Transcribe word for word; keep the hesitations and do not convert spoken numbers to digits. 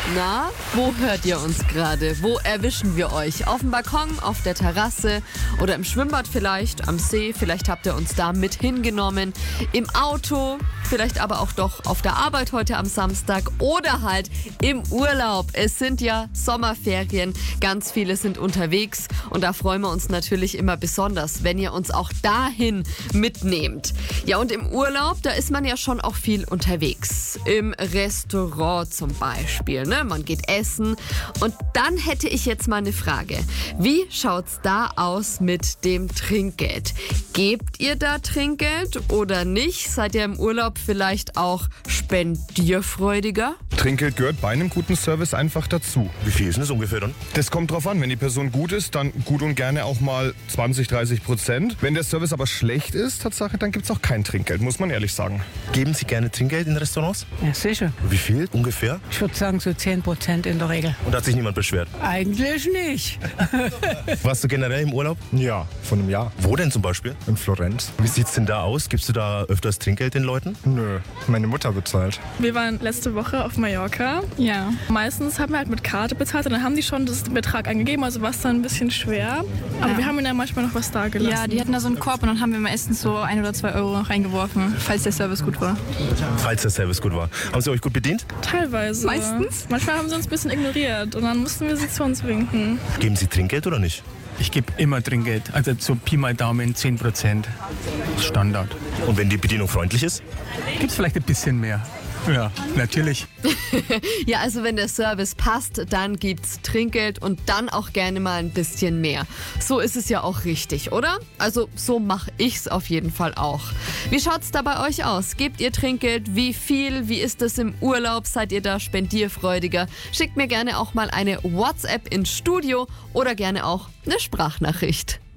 Na, wo hört ihr uns gerade? Wo erwischen wir euch? Auf dem Balkon, auf der Terrasse oder im Schwimmbad vielleicht, am See? Vielleicht habt ihr uns da mit hingenommen. Im Auto, vielleicht aber auch doch auf der Arbeit heute am Samstag oder halt im Urlaub. Es sind ja Sommerferien, ganz viele sind unterwegs und da freuen wir uns natürlich immer besonders, wenn ihr uns auch dahin mitnehmt. Ja, und im Urlaub, da ist man ja schon auch viel unterwegs. Im Restaurant zum Beispiel, ne? Man geht essen. Und dann hätte ich jetzt mal eine Frage. Wie schaut's da aus mit dem Trinkgeld? Gebt ihr da Trinkgeld oder nicht? Seid ihr im Urlaub vielleicht auch spendierfreudiger? Trinkgeld gehört bei einem guten Service einfach dazu. Wie viel ist denn das ungefähr dann? Das kommt drauf an. Wenn die Person gut ist, dann gut und gerne auch mal zwanzig, dreißig Prozent. Wenn der Service aber schlecht ist, Tatsache, dann gibt es auch kein Trinkgeld, muss man ehrlich sagen. Geben Sie gerne Trinkgeld in Restaurants? Ja, sicher. Wie viel ungefähr? Ich würde sagen so zehn Prozent in der Regel. Und hat sich niemand beschwert? Eigentlich nicht. Warst du generell im Urlaub? Ja, von einem Jahr. Wo denn zum Beispiel? In Florenz. Wie sieht's denn da aus? Gibst du da öfters Trinkgeld den Leuten? Nö, meine Mutter bezahlt. Wir waren letzte Woche auf Mallorca. Ja. Meistens haben wir halt mit Karte bezahlt und dann haben die schon den Betrag angegeben, also war es dann ein bisschen schwer. Aber Ja. wir haben ihnen ja manchmal noch was da gelassen. Ja, die hatten da so einen Korb und dann haben wir mal Essen so ein oder zwei Euro reingeworfen, falls der Service gut war. Falls der Service gut war. Haben Sie euch gut bedient? Teilweise. Meistens? Manchmal haben sie uns ein bisschen ignoriert und dann mussten wir sie zu uns winken. Geben Sie Trinkgeld oder nicht? Ich gebe immer Trinkgeld, also so Pi mal Daumen zehn Prozent. Standard. Und wenn die Bedienung freundlich ist? Gibt es vielleicht ein bisschen mehr? Ja, natürlich. Ja, also wenn der Service passt, dann gibt's Trinkgeld und dann auch gerne mal ein bisschen mehr. So ist es ja auch richtig, oder? Also so mache ich's auf jeden Fall auch. Wie schaut's da bei euch aus? Gebt ihr Trinkgeld? Wie viel? Wie ist es im Urlaub? Seid ihr da spendierfreudiger? Schickt mir gerne auch mal eine WhatsApp ins Studio oder gerne auch eine Sprachnachricht.